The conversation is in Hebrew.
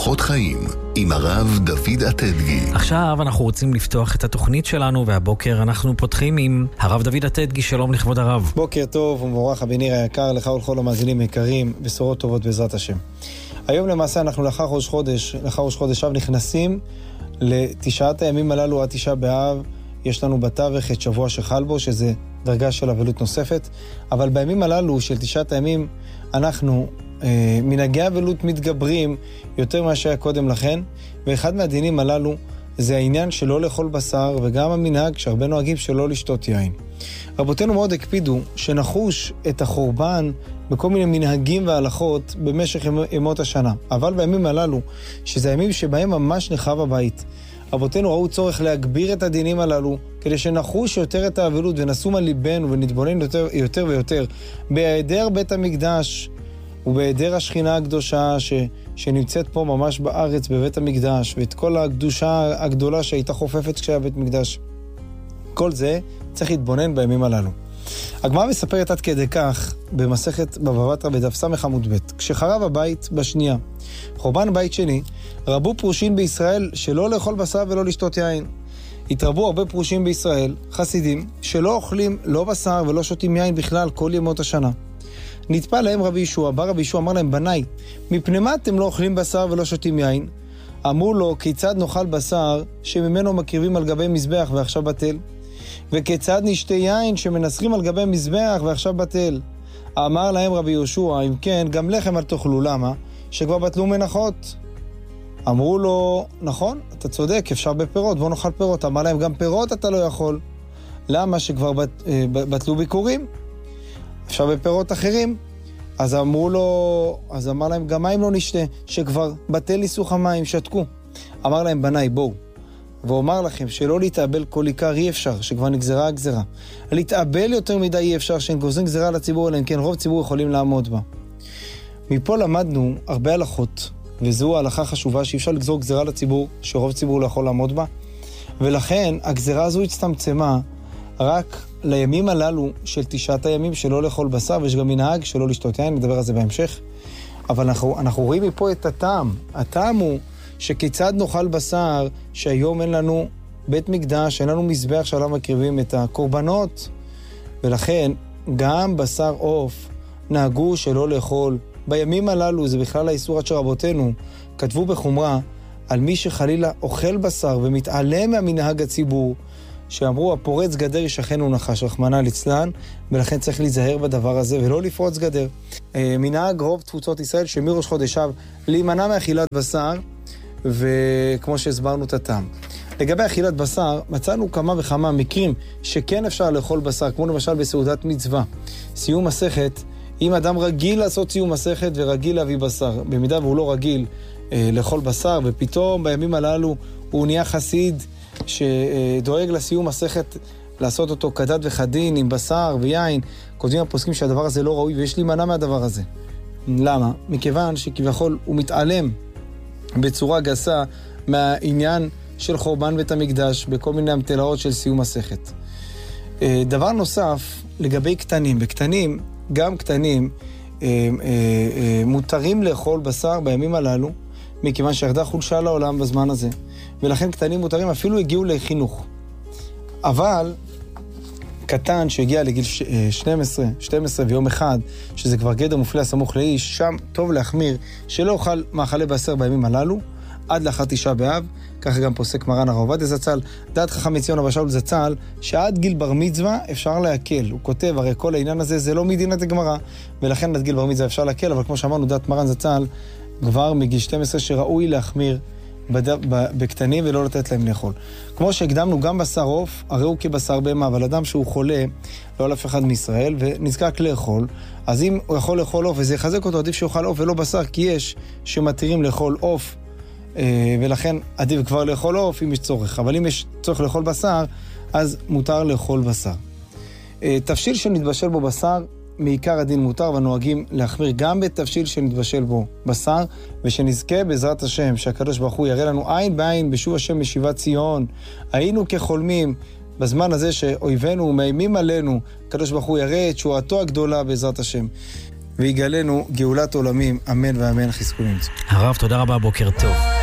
אורחות חיים עם הרב דוד אטדגי. עכשיו אנחנו רוצים לפתוח את התוכנית שלנו, והבוקר אנחנו פותחים עם הרב דוד אטדגי. שלום לכבוד הרב. בוקר טוב ומבורך הבניר היקר, לך ולכל המאזינים היקרים, בשורות טובות בעזרת השם. היום למעשה אנחנו לאחר ראש חודש אב נכנסים לתשעת הימים הללו עד תשעה באב. יש לנו בתווך את שבוע שחל בו, שזה דרגה של אבלות נוספת, אבל בימים הללו של תשעת הימים אנחנו מנהגי אבלות מתגברים יותר מה שהיה קודם לכן, ואחד מהדינים הללו זה העניין שלא לאכול בשר, וגם המנהג שהרבה נוהגים שלא לשתות יין. רבותינו מאוד הקפידו שנחוש את החורבן בכל מיני מנהגים והלכות במשך ימות השנה, אבל בימים הללו, שזה הימים שבהם ממש נחרב הבית, רבותינו ראו צורך להגביר את הדינים הללו, כדי שנחוש יותר את האבלות ונסום על ליבנו ונתבונן יותר ויותר בהיעדר בית המקדש ובהיעדר השכינה הקדושה שנמצאת פה ממש בארץ בבית המקדש, ואת כל הקדושה הגדולה שהייתה חופפת כשהיה בית מקדש. כל זה צריך להתבונן בימים הללו. הגמרא מספרת עד כדי כך במסכת בבא בתרא בדף ס' עמוד ב', כשחרב הבית בשנייה, חורבן בית שני, רבו פרושין בישראל שלא לאכול בשר ולא לשתות יין. התרבו הרבה פרושים בישראל, חסידים, שלא אוכלים לא בשר ולא שותים יין בכלל כל ימות השנה. נטפל להם רבי ישוע, בא רבי ישוע אמר להם, בניי, מפני מה אתם לא אוכלים בשר ולא שותים יין? אמרו לו, כיצד נאכל בשר שממנו מקריבים על גבי מזבח ועכשיו בטל? וכיצד נשתה יין שמנסרים על גבי מזבח ועכשיו בטל? אמר להם רבי יהושע, אם כן, גם לחם אל תאכלו, למה? שכבר בטלו מנחות. אמרו לו, נכון, אתה צודק, אפשר בפירות, בוא נאכל פירות. אמר להם, גם פירות אתה לא יכול. למה? שכבר בטלו ביקורים. אפשר בפירות אחרים. אז אמר להם, גם מים לא נשתה, שכבר בטל ניסוך המים, שתקו. אמר להם, בניי, בואו. ואומר לכם שלא להתאבל כל עיקר אי אפשר, שכבר נגזרה הגזרה. להתאבל יותר מדי אי אפשר, שאין גוזרים גזרה לציבור, אלא אם כן רוב ציבור יכולים לעמוד בה. מפה למדנו הרבה הלכות, וזו ההלכה חשובה שאי אפשר לגזור גזרה לציבור, שרוב ציבור לא יכול לעמוד בה. ולכן הגזרה הזו הצטמצמה רק לימים הללו של תשעת הימים שלא לאכול בשר, ויש גם מנהג שלא לשתות יין, נדבר על זה בהמשך. אבל אנחנו רואים מפה את הטעם. הטעם הוא שכיצד נאכל בשר שהיום אין לנו בית מקדש, אין לנו מזבח שעליו מקריבים את הקורבנות, ולכן גם בשר עוף נהגו שלא לאכול. בימים הללו, זה בכלל האיסור עד שרבותינו כתבו בחומרה על מי שחלילה אוכל בשר ומתעלם מהמנהג הציבור, שאמרו הפורץ גדר ישכנו נחש, רחמנא ליצלן, ולכן צריך להיזהר בדבר הזה ולא לפרוץ גדר. מנהג רוב תפוצות ישראל שמראש חודש אב להימנע מאכילת בשר, וכמו שהסברנו את הטעם. לגבי אכילת בשר, מצאנו כמה וכמה מקרים שכן אפשר לאכול בשר, כמו למשל בסעודת מצווה. סיום מסכת, אם אדם רגיל לעשות סיום מסכת ורגיל להביא בשר, במידה והוא לא רגיל לאכול בשר, ופתאום בימים הללו הוא נהיה חסיד שדואג לסיום מסכת לעשות אותו כדת וכדין עם בשר ויין, כותבים הפוסקים שהדבר הזה לא ראוי ויש להימנע מהדבר הזה. למה? מכיוון שכביכול הוא מתעלם בצורה גסה מהעניין של חורבן בית המקדש בכל מיני המטלאות של סיום מסכת. דבר נוסף לגבי קטנים, בקטנים, גם קטנים מותרים לאכול בשר בימים הללו, מכיוון שירדה חולשה לעולם בזמן הזה, ולכן קטנים מותרים, אפילו הגיעו לחינוך. אבל קטן שהגיע לגיל 12 ויום אחד, שזה כבר גדר מופלא סמוך לאיש, שם טוב להחמיר שלא אוכל מאכלי בשר בימים הללו, עד לאחר תשעה באב. ככה גם פוסק מרן הרב עובדיה זצ"ל, דעת חכם ציון אבא שאול זצ"ל, שעד גיל בר מצווה אפשר להקל. הוא כותב, הרי כל העניין הזה זה לא מדינת הגמרא, ולכן עד גיל בר מצווה אפשר להקל, אבל כמו שאמרנו, דעת מרן זצ"ל, כבר מגיל 12 שראוי להחמיר בקטנים ולא לתת להם לאכול. כמו שהקדמנו, גם בשר עוף, הרי הוא כבשר בהמה, אבל אדם שהוא חולה, לא על אף אחד מישראל, ונזקק לאכול, אז אם הוא יכול לאכול עוף, וזה יחזק אותו, עדיף שיאכל עוף ולא בשר, כי יש שמתירים לאכול עוף, ולכן עדיף כבר לאכול עוף אם יש צורך. אבל אם יש צורך לאכול בשר, אז מותר לאכול בשר. תבשיל שנתבשל בו בשר, מעיקר הדין מותר, ונוהגים להחמיר גם בתבשיל שנתבשל בו בשר, ושנזכה בעזרת השם שהקדוש ברוך הוא יראה לנו עין בעין בשוב השם משיבת ציון. היינו כחולמים בזמן הזה שאויבינו מאיימים עלינו, הקדוש ברוך הוא יראה את שורתו הגדולה בעזרת השם. ויגלנו גאולת עולמים, אמן ואמן, חזקו למצוא. הרב, תודה רבה, בוקר טוב.